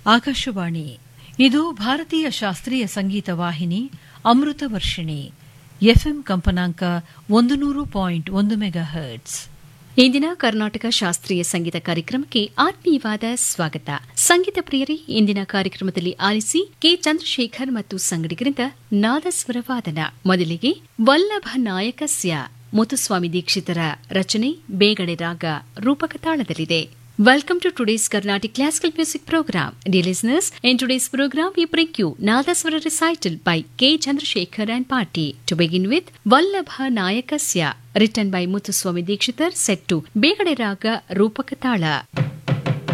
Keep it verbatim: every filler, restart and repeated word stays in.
ಆಕಾಶವಾಣಿ. ಇದು ಭಾರತೀಯ ಶಾಸ್ತ್ರೀಯ ಸಂಗೀತ ವಾಹಿನಿ ಅಮೃತ ವರ್ಷಿಣಿ. ಎಫ್ಎಂ ಕಂಪನಾಂಕ ಒಂದು ನೂರು ಪಾಯಿಂಟ್ ಒಂದು ಮೆಗಾ ಹರ್ಟ್ಸ್. ಇಂದಿನ ಕರ್ನಾಟಕ ಶಾಸ್ತ್ರೀಯ ಸಂಗೀತ ಕಾರ್ಯಕ್ರಮಕ್ಕೆ ಆತ್ಮೀಯವಾದ ಸ್ವಾಗತ. ಸಂಗೀತ ಪ್ರಿಯರೇ, ಇಂದಿನ ಕಾರ್ಯಕ್ರಮದಲ್ಲಿ ಆಲಿಸಿ ಕೆ ಚಂದ್ರಶೇಖರ್ ಮತ್ತು ಸಂಗಡಿಗರಿಂದ ನಾದಸ್ವರ ವಾದನ. ಮೊದಲಿಗೆ ವಲ್ಲಭ ನಾಯಕಸ್ಯ ಮುತ್ತುಸ್ವಾಮಿ ದೀಕ್ಷಿತರ ರಚನೆ ಬೇಗಡೆ ರಾಗ ರೂಪಕ ತಾಳದಲ್ಲಿದೆ. Welcome to today's Carnatic Classical Music Program. Dear listeners, in today's program we bring you Nadaswara recital by K. Chandrasekhar and Party. To begin with, Vallabha Nayakasya, written by Muthuswami Dikshitar, set to Begade Raga Rupaka Tala.